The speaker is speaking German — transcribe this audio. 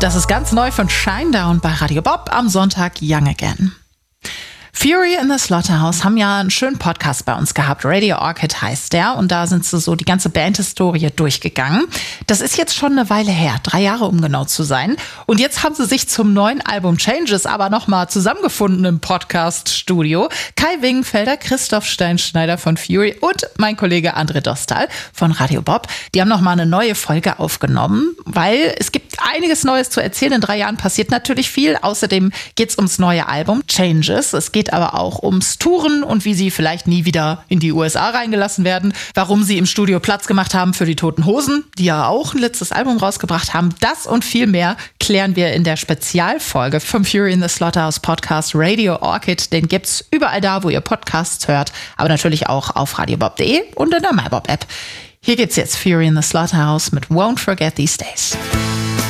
Das ist ganz neu von Shinedown bei Radio Bob am Sonntag Young Again. Fury in the Slaughterhouse haben ja einen schönen Podcast bei uns gehabt. Radio Orchid heißt der. Und da sind sie so die ganze Bandhistorie durchgegangen. Das ist jetzt schon eine Weile her. 3 Jahre, um genau zu sein. Und jetzt haben sie sich zum neuen Album Changes aber nochmal zusammengefunden im Podcast-Studio. Kai Wingenfelder, Christoph Steinschneider von Fury und mein Kollege André Dostal von Radio Bob. Die haben nochmal eine neue Folge aufgenommen, weil es gibt einiges Neues zu erzählen. In 3 Jahren passiert natürlich viel. Außerdem geht's ums neue Album Changes. Es geht aber auch ums Touren und wie sie vielleicht nie wieder in die USA reingelassen werden. Warum sie im Studio Platz gemacht haben für die Toten Hosen, die ja auch ein letztes Album rausgebracht haben. Das und viel mehr klären wir in der Spezialfolge vom Fury in the Slaughterhouse Podcast Radio Orchid. Den gibt's überall da, wo ihr Podcasts hört, aber natürlich auch auf radiobob.de und in der MyBob-App. Hier geht's jetzt Fury in the Slaughterhouse mit Won't Forget These Days.